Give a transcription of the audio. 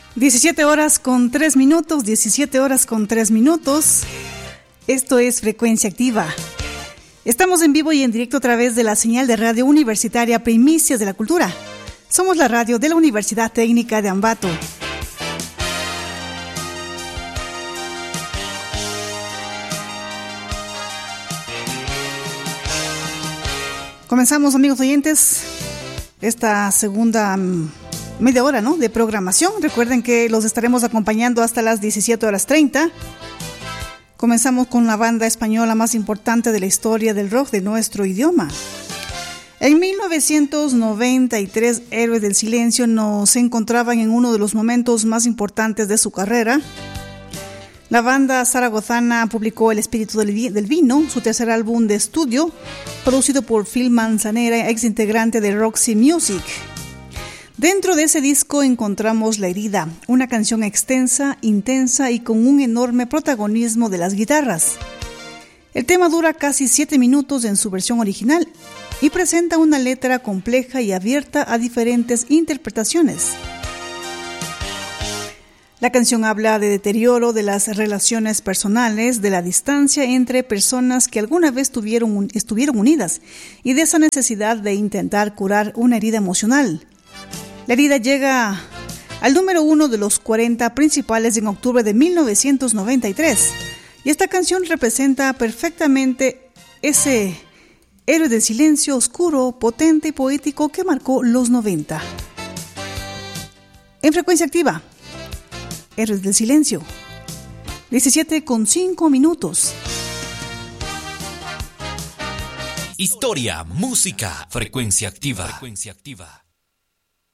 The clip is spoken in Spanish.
17 horas con 3 minutos, 17 horas con 3 minutos. Esto es Frecuencia Activa. Estamos en vivo y en directo a través de la señal de radio universitaria Primicias de la Cultura. Somos la radio de la Universidad Técnica de Ambato. Comenzamos, amigos oyentes, esta segunda media hora, ¿no?, de programación. Recuerden que los estaremos acompañando hasta las 17:30. Comenzamos con la banda española más importante de la historia del rock de nuestro idioma. En 1993, Héroes del Silencio se encontraban en uno de los momentos más importantes de su carrera. La banda zaragozana publicó El Espíritu del Vino, su tercer álbum de estudio, producido por Phil Manzanera, ex integrante de Roxy Music. Dentro de ese disco encontramos La Herida, una canción extensa, intensa y con un enorme protagonismo de las guitarras. El tema dura casi 7 minutos en su versión original y presenta una letra compleja y abierta a diferentes interpretaciones. La canción habla de deterioro de las relaciones personales, de la distancia entre personas que alguna vez estuvieron unidas y de esa necesidad de intentar curar una herida emocional. La herida llega al número 1 de los 40 principales en octubre de 1993 y esta canción representa perfectamente ese héroe del silencio oscuro, potente y poético que marcó los 90. En Frecuencia Activa, Héroes del Silencio, 17:05 minutos. Historia, música, Frecuencia Activa. Frecuencia Activa.